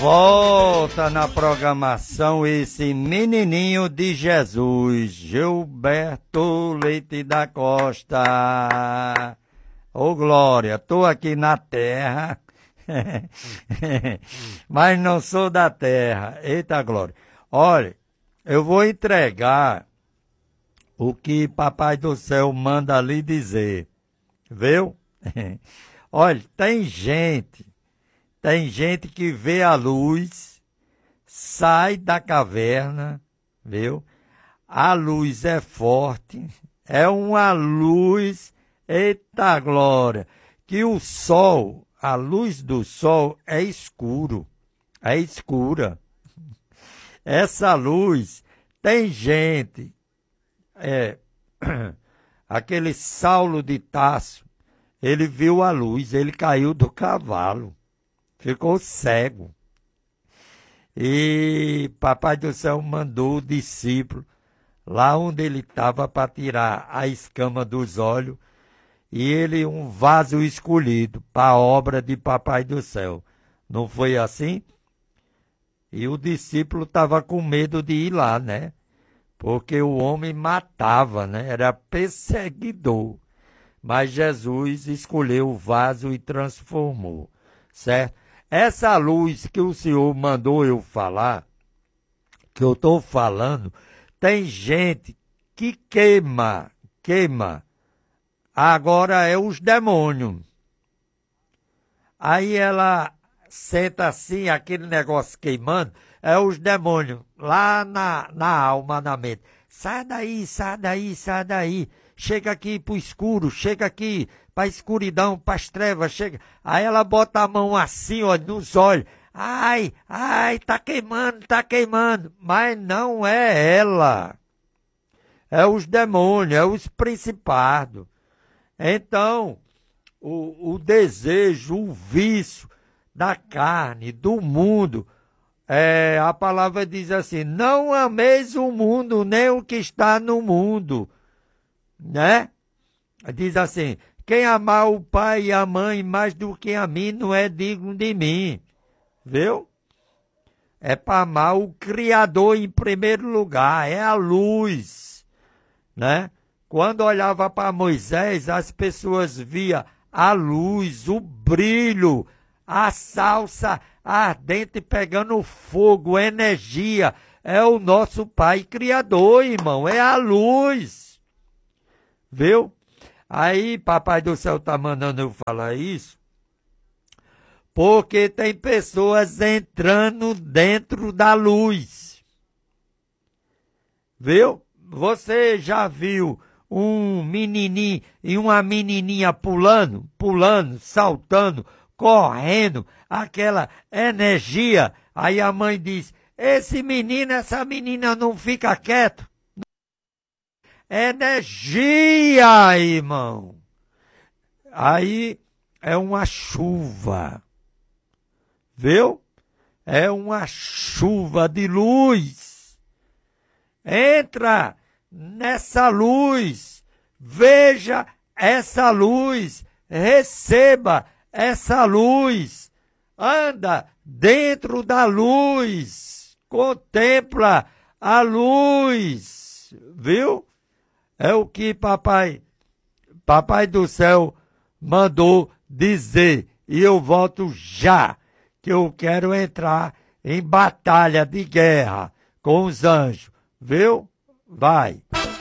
Volta na programação esse menininho de Jesus, Gilberto Leite da Costa. Ô Glória, tô aqui na terra, mas não sou da terra. Eita Glória. Olha, eu vou entregar o que Papai do Céu manda lhe dizer, viu? Olha, tem gente que vê a luz, sai da caverna, viu? A luz é forte, é uma luz, eita glória, que o sol, a luz do sol é escura. Essa luz, tem gente, aquele Saulo de Tarso, ele viu a luz, ele caiu do cavalo. Ficou cego. E Papai do Céu mandou o discípulo lá onde ele estava para tirar a escama dos olhos e ele um vaso escolhido para a obra de Papai do Céu. Não foi assim? E o discípulo estava com medo de ir lá, né? Porque o homem matava, né? Era perseguidor. Mas Jesus escolheu o vaso e transformou, certo? Essa luz que o Senhor mandou eu falar, que eu estou falando, tem gente que queima. Agora é os demônios. Aí ela senta assim, aquele negócio queimando, é os demônios, lá na alma, na mente. Sai daí, sai daí, sai daí. Chega aqui pro escuro, chega aqui pra escuridão, pras trevas, chega. Aí ela bota a mão assim, ó, nos olhos. Ai, tá queimando. Mas não é ela. É os demônios, é os principados. Então, o desejo, o vício da carne, do mundo, a palavra diz assim, não ameis o mundo, nem o que está no mundo. Né? Diz assim, quem amar o pai e a mãe mais do que a mim não é digno de mim, viu? É para amar o Criador em primeiro lugar, é a luz, né? Quando olhava para Moisés, as pessoas via a luz, o brilho, a salsa ardente pegando fogo, energia, é o nosso Pai Criador, irmão, é a luz. Viu? Aí, Papai do Céu está mandando eu falar isso, porque tem pessoas entrando dentro da luz. Viu? Você já viu um menininho e uma menininha pulando, saltando, correndo, aquela energia? Aí a mãe diz, esse menino, essa menina não fica quieto. Energia, irmão. Aí é uma chuva, viu? É uma chuva de luz. Entra nessa luz, veja essa luz, receba essa luz, anda dentro da luz, contempla a luz, viu? É o que Papai do Céu mandou dizer. E eu volto já, que eu quero entrar em batalha de guerra com os anjos. Viu? Vai.